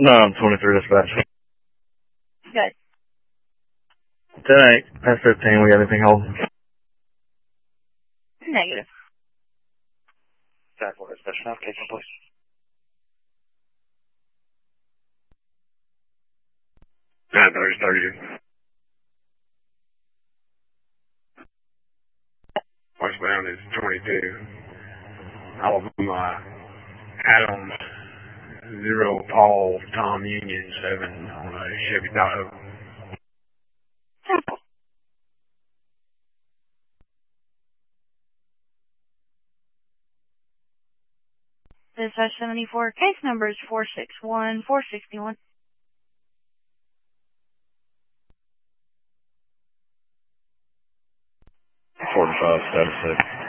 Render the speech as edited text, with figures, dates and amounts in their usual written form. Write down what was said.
No, I'm 23 dispatch. Good. 10-8, past 15, we got anything hold? Negative. Jack, what is that? Application, please. Yeah, 30. Westbound is 22. All of them, Adam, 0, Paul, Tom, Union, 7 on a Chevy Tahoe. Simple. Dispatch 74, case number is 461-461. 45, status 6.